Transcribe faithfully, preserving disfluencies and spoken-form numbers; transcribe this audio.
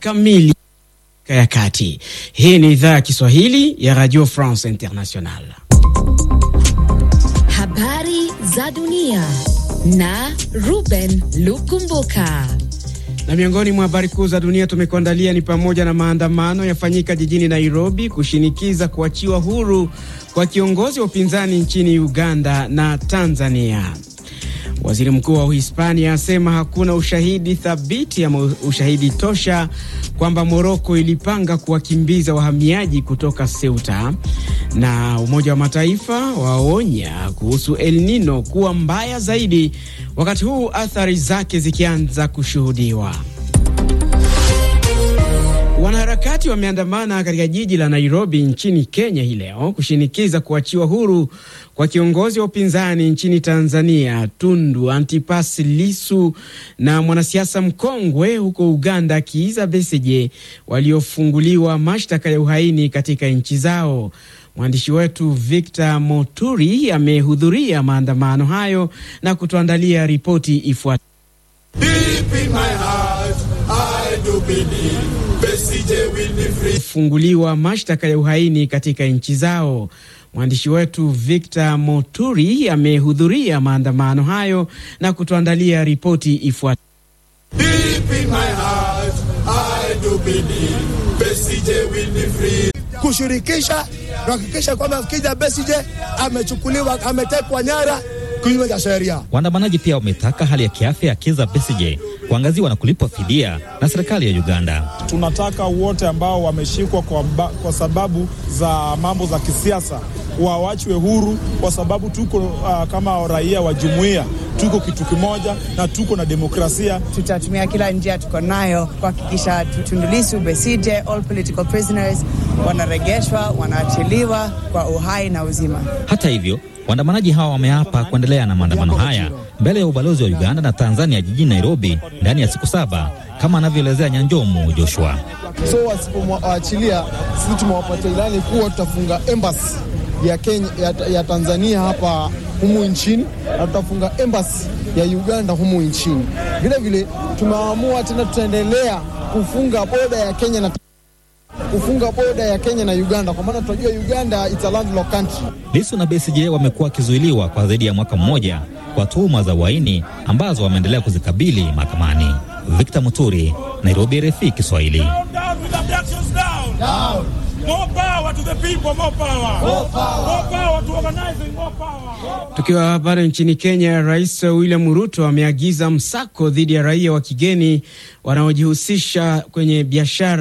kamili ya kati. Hii ni idhaa ya Kiswahili ya Radio France International. Habari za dunia na Ruben Lukumbuka. Na miongoni mwa habari kuu za dunia tumekuandalia ni pamoja na maandamano yafanyika jijini Nairobi kushinikiza kuachiwa huru kwa kiongozi wa upinzani nchini Uganda na Tanzania. Waziri Mkuu wa Uhispania asema hakuna ushahidi thabiti ama ushahidi tosha kwamba Morocco ilipanga kuwakimbiza wahamiaji kutoka Ceuta. Na Umoja wa Mataifa waonya kuhusu El Nino kuwa mbaya zaidi, wakati huu athari zake zikianza kushuhudiwa. Wanaharakati wameandamana katika jiji la Nairobi nchini Kenya hii leo kushinikiza kuachiwa huru kwa kiongozi wa upinzani nchini Tanzania Tundu Antipas Lissu na mwanasiasa mkongwe huko Uganda Kizza Besigye waliofunguliwa mashtaka ya uhaini katika nchi zao. Mwandishi wetu Victor Moturi amehudhuria maandamano hayo na kutuandalia ripoti ifuatayo. Funguliwa mashtaka ya uhaini katika nchi zao. Mwandishi wetu Victor Moturi amehudhuria maandamano hayo na kutuandalia ripoti ifuatayo. Kushirikisha kuhakikisha kwamba Kizza Besigye amechukuliwa, ametekwa nyara kinyume cha sheria. Waandamanaji pia wametaka hali ya kiafya ya Kizza Besigye kuangaziwa na kulipwa fidia na serikali ya Uganda. Tunataka wote ambao wameshikwa kwa, kwa sababu za mambo za kisiasa waachwe huru, kwa sababu tuko uh, kama raia wa jumuiya, tuko kitu kimoja na tuko na demokrasia. Tutatumia kila njia tuko nayo kuhakikisha Tundu Lissu, Besigye, all political prisoners wanaregeshwa, wanaachiliwa kwa uhai na uzima. Hata hivyo, waandamanaji hawa wameapa kuendelea na maandamano haya mbele ya ubalozi wa Uganda na Tanzania jijini Nairobi ndani ya siku saba, kama anavyoelezea Nyanjomu Joshua. So wasipomwachilia, sisi tumewapatia ilani kuwa tutafunga embassy ya Kenya, ya, ya Tanzania hapa humu nchini, na tutafunga embassy ya Uganda humu nchini. Vile vile tumeamua tena tutaendelea kufunga boda ya Kenya na kufunga boda ya Kenya na Uganda, kwa maana tunajua Uganda it's a landlocked country. Lissu na Besigye wamekuwa kizuiliwa kwa zaidi ya mwaka mmoja kwa tuhuma za uhaini ambazo wameendelea kuzikabili mahakamani. Victor Muturi, Nairobi, R F I Kiswahili. Tukiwa habari nchini Kenya, Rais William Ruto ameagiza msako dhidi ya raia wa kigeni wanaojihusisha kwenye biashara